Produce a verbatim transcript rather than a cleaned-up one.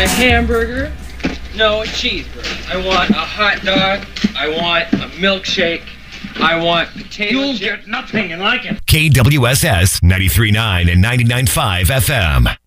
a hamburger? No, a cheeseburger. I want a hot dog. I want a milkshake. I want potato You'll chips. get nothing like it. K W S S ninety-three point nine and ninety-nine point five F M.